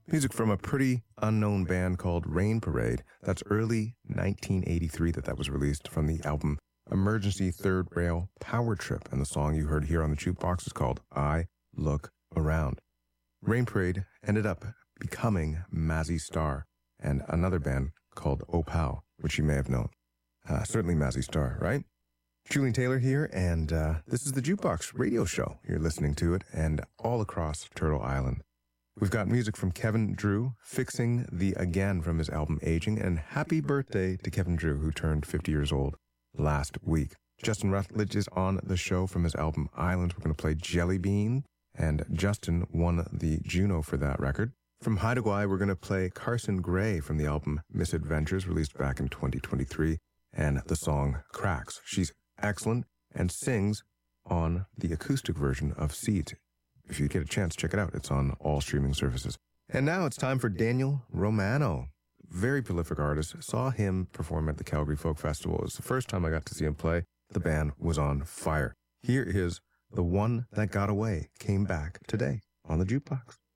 Music from a pretty unknown band called Rain Parade. That's early 1983 that was released from the album Emergency Third Rail Power Trip. And the song you heard here on the jukebox is called I Look Around. Rain Parade ended up becoming Mazzy Star and another band called Opal, which you may have known. Certainly Mazzy Star, right? Julian Taylor here, and this is the Jukebox radio show. You're listening to it, and all across Turtle Island. We've got music from Kevin Drew, Fixing the Again from his album Aging, and happy birthday to Kevin Drew, who turned 50 years old last week. Justin Rutledge is on the show from his album Islands. We're going to play Jelly Bean, and Justin won the Juno for that record. From Haida Gwaii, we're going to play Carson Gray from the album Misadventures, released back in 2023, and the song Cracks. She's excellent and sings on the acoustic version of Seeds. If you get a chance, check it out. It's on all streaming services. And now it's time for Daniel Romano. Very prolific artist. Saw him perform at the Calgary Folk Festival. It was the first time I got to see him play. The band was on fire. Here is The One That Got Away, came back today on the Jukebox.